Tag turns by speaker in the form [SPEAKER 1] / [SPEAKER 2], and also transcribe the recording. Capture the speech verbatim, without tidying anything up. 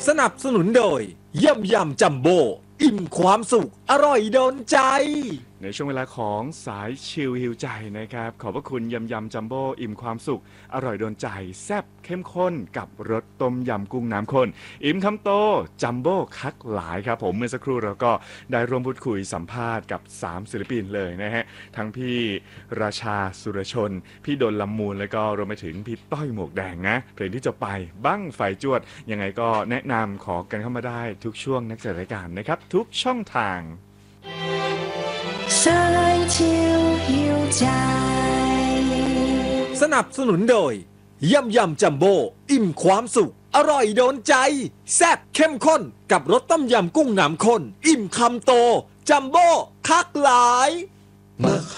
[SPEAKER 1] สนับสนุนโดยยำยำจัมโบ้อิ่มความสุขอร่อยโดนใจ
[SPEAKER 2] ในช่วงเวลาของสายชิลฮิวใจนะครับขอบพระคุณยำยำจัมโบ้อิ่มความสุขอร่อยโดนใจแซ่บเข้มข้นกับรสต้มยำกุ้งน้ำข้นอิ่มคำโตจัมโบ้คักหลายครับผมเมื่อสักครู่เราก็ได้ร่วมพูดคุยสัมภาษณ์กับสามศิลปินเลยนะฮะทั้งพี่ราชาสุรชนพี่ดลลำมูลแล้วก็รวมไปถึงพี่ต้อยหมวกแดงนะเพลงที่จะไปบั้งไฟจวดยังไงก็แนะนำขอกันเข้ามาได้ทุกช่วงนักจัดรายการนะครับทุกช่องทาง
[SPEAKER 3] สายชิลหิวใจ
[SPEAKER 1] สนับสนุนโดยยำยำจัมโบ้อิ่มความสุขอร่อยโดนใจแซ่บเข้มข้นกับรสต้มยำกุ้งน้ำข้นอิ่มคำโตจัมโบ้คักหลาย